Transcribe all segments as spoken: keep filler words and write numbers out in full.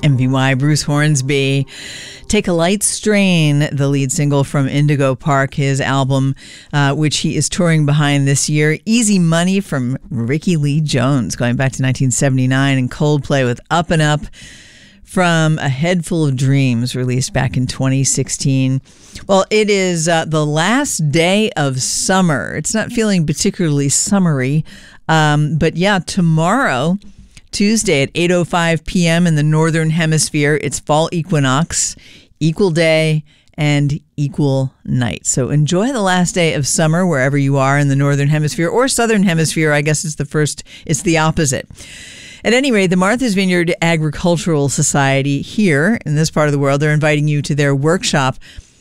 M V Y, Bruce Hornsby. Take a Light Strain, the lead single from Indigo Park, his album, uh, which he is touring behind this year. Easy Money from Ricky Lee Jones, going back to nineteen seventy-nine, and Coldplay with Up and Up from A Head Full of Dreams, released back in twenty sixteen. Well, it is uh, the last day of summer. It's not feeling particularly summery, um, but yeah, tomorrow, Tuesday at eight oh five p.m. in the Northern Hemisphere, it's fall equinox, equal day and equal night. So enjoy the last day of summer wherever you are in the Northern Hemisphere or Southern Hemisphere. I guess it's the first, it's the opposite. At any rate, the Martha's Vineyard Agricultural Society here in this part of the world, they're inviting you to their workshop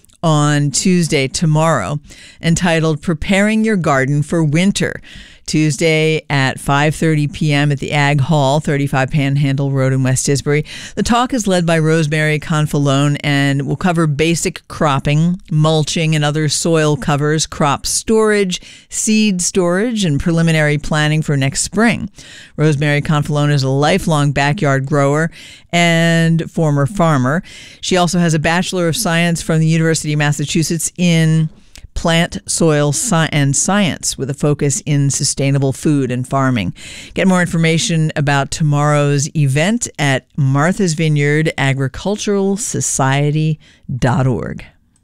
on Tuesday, tomorrow, entitled Preparing Your Garden for Winter. Tuesday at five thirty p.m. at the Ag Hall, thirty-five Panhandle Road in West Tisbury. The talk is led by Rosemary Confalone and will cover basic cropping, mulching, and other soil covers, crop storage, seed storage, and preliminary planning for next spring. Rosemary Confalone is a lifelong backyard grower and former farmer. She also has a Bachelor of Science from the University of Massachusetts in plant, soil, sci- and science with a focus in sustainable food and farming. Get more information about tomorrow's event at Martha's Vineyard Agricultural Society dot org.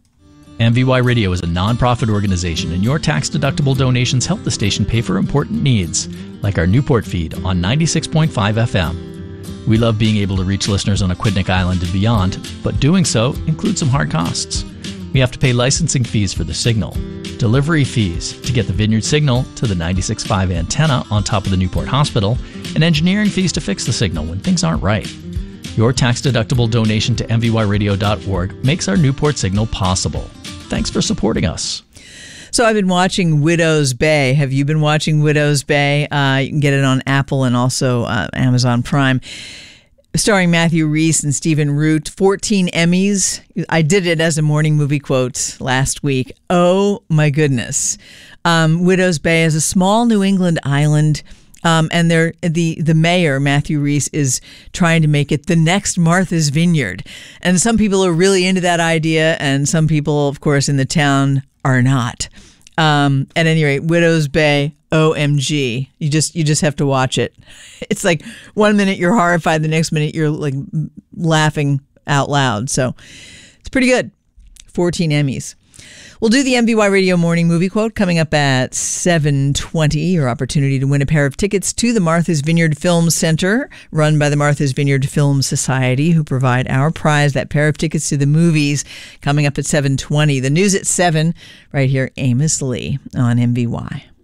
M V Y Radio is a nonprofit organization, and your tax-deductible donations help the station pay for important needs, like our Newport feed on ninety-six point five F M. We love being able to reach listeners on Aquidneck Island and beyond, but doing so includes some hard costs. We have to pay licensing fees for the signal, delivery fees to get the Vineyard signal to the ninety-six point five antenna on top of the Newport Hospital, and engineering fees to fix the signal when things aren't right. Your tax-deductible donation to M V Y radio dot org makes our Newport signal possible. Thanks for supporting us. So I've been watching Widow's Bay. Have you been watching Widow's Bay? Uh, you can get it on Apple and also uh, Amazon Prime. Starring Matthew Rhys and Stephen Root, fourteen Emmys. I did it as a morning movie quote last week. Oh my goodness. Um, Widow's Bay is a small New England island, um, and they're, the, the mayor, Matthew Rhys, is trying to make it the next Martha's Vineyard. And some people are really into that idea, and some people, of course, in the town are not. Um, at any rate, Widow's Bay, O M G. You just you just have to watch it. It's like one minute you're horrified, the next minute you're like laughing out loud. So it's pretty good. fourteen Emmys. We'll do the M V Y Radio Morning Movie Quote coming up at seven twenty. Your opportunity to win a pair of tickets to the Martha's Vineyard Film Center, run by the Martha's Vineyard Film Society, who provide our prize, that pair of tickets to the movies, coming up at seven twenty. The news at seven, right here, Amos Lee on M V Y.